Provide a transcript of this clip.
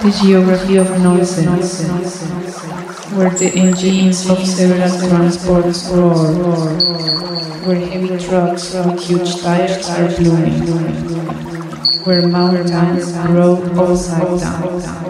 The geography of nonsense, where the engines of several transports roar, where heavy trucks with huge tires are blooming, where mountains grow upside down.